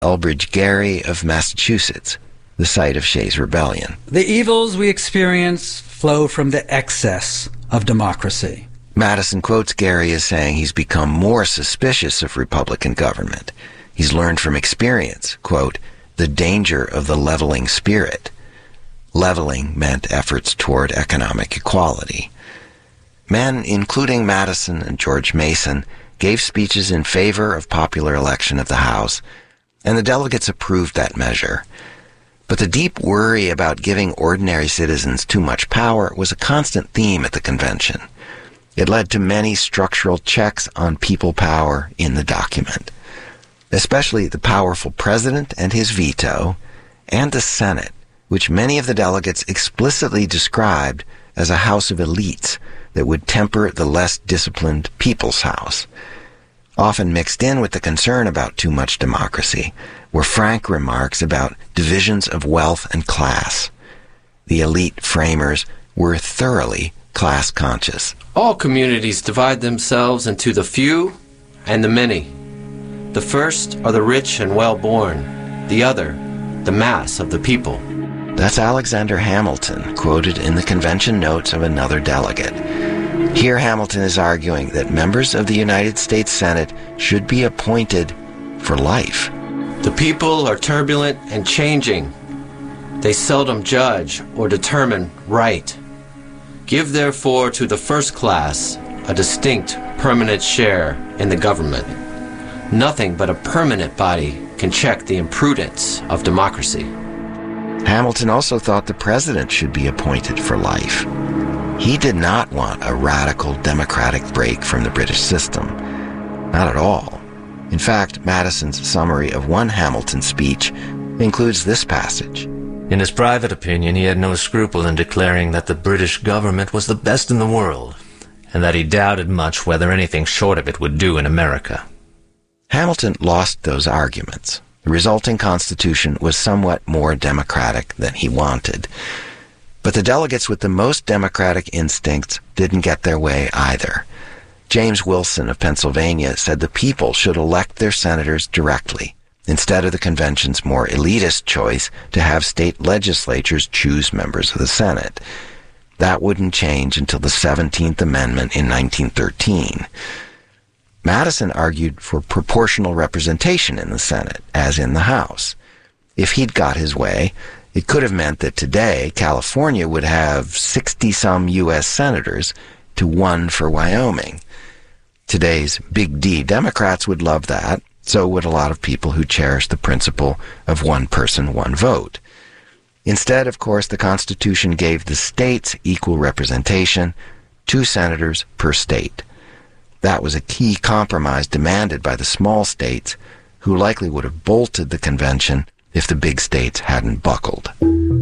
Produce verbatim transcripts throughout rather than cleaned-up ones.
Elbridge Gerry of Massachusetts, the site of Shays' Rebellion. The evils we experience flow from the excess of democracy. Madison quotes Gerry as saying he's become more suspicious of Republican government. He's learned from experience, quote, the danger of the leveling spirit. Leveling meant efforts toward economic equality. Men, including Madison and George Mason, gave speeches in favor of popular election of the House, and the delegates approved that measure. But the deep worry about giving ordinary citizens too much power was a constant theme at the convention. It led to many structural checks on people power in the document, especially the powerful president and his veto, and the Senate, which many of the delegates explicitly described as a house of elites that would temper the less disciplined people's house. Often mixed in with the concern about too much democracy were frank remarks about divisions of wealth and class. The elite framers were thoroughly class-conscious. All communities divide themselves into the few and the many. The first are the rich and well-born, the other, the mass of the people. That's Alexander Hamilton, quoted in the convention notes of another delegate. Here Hamilton is arguing that members of the United States Senate should be appointed for life. The people are turbulent and changing. They seldom judge or determine right. Give therefore to the first class a distinct, permanent share in the government. Nothing but a permanent body can check the imprudence of democracy. Hamilton also thought the president should be appointed for life. He did not want a radical democratic break from the British system. Not at all. In fact, Madison's summary of one Hamilton speech includes this passage. In his private opinion, he had no scruple in declaring that the British government was the best in the world, and that he doubted much whether anything short of it would do in America. Hamilton lost those arguments. The resulting Constitution was somewhat more democratic than he wanted. But the delegates with the most democratic instincts didn't get their way either. James Wilson of Pennsylvania said the people should elect their senators directly, instead of the convention's more elitist choice to have state legislatures choose members of the Senate. That wouldn't change until the seventeenth Amendment in nineteen thirteen. Madison argued for proportional representation in the Senate, as in the House. If he'd got his way, it could have meant that today California would have sixty-some U S senators to one for Wyoming. Today's Big D Democrats would love that, so would a lot of people who cherish the principle of one person, one vote. Instead, of course, the Constitution gave the states equal representation, two senators per state. That was a key compromise demanded by the small states, who likely would have bolted the convention if the big states hadn't buckled.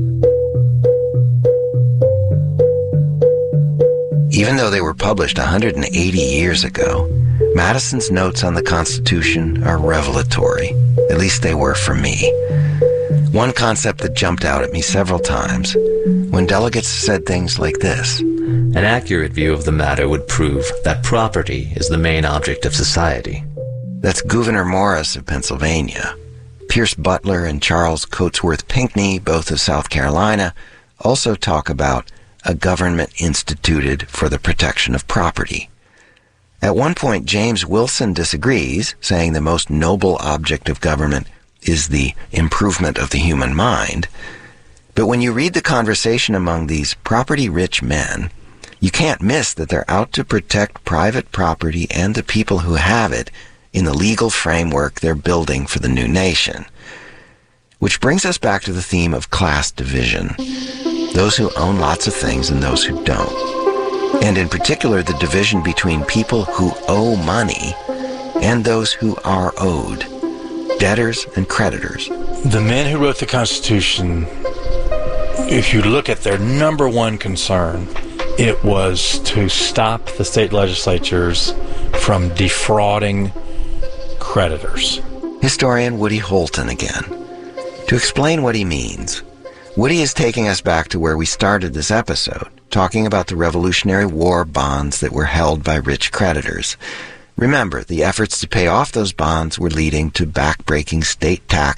Even though they were published one hundred eighty years ago, Madison's notes on the Constitution are revelatory. At least they were for me. One concept that jumped out at me several times, when delegates said things like this. An accurate view of the matter would prove that property is the main object of society. That's Gouverneur Morris of Pennsylvania. Pierce Butler and Charles Cotesworth Pinckney, both of South Carolina, also talk about a government instituted for the protection of property. At one point, James Wilson disagrees, saying the most noble object of government is the improvement of the human mind. But when you read the conversation among these property-rich men, you can't miss that they're out to protect private property and the people who have it in the legal framework they're building for the new nation. Which brings us back to the theme of class division. Those who own lots of things and those who don't. And in particular, the division between people who owe money and those who are owed. Debtors and creditors. The men who wrote the Constitution, if you look at their number one concern, it was to stop the state legislatures from defrauding creditors. Historian Woody Holton again. To explain what he means, Woody is taking us back to where we started this episode, talking about the Revolutionary War bonds that were held by rich creditors. Remember, the efforts to pay off those bonds were leading to backbreaking state tax